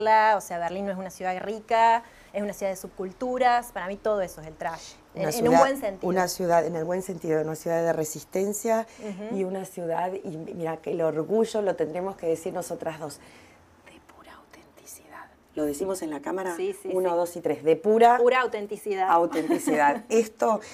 O sea, Berlín no es una ciudad rica, es una ciudad de subculturas. Para mí todo eso es el trash, en un buen sentido. Una ciudad, en el buen sentido, una ciudad de resistencia y una ciudad, y mira, que el orgullo lo tendremos que decir nosotras dos, de pura autenticidad. ¿Lo decimos en la cámara? Sí, sí, 1, sí. 2 y 3, de pura Pura autenticidad. autenticidad. Esto